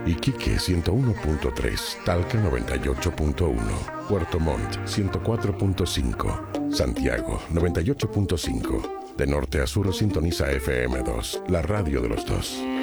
Iquique 101.3, Talca 98.1, Puerto Montt 104.5, Santiago 98.5. De norte a sur sintoniza FM2, la radio de los dos.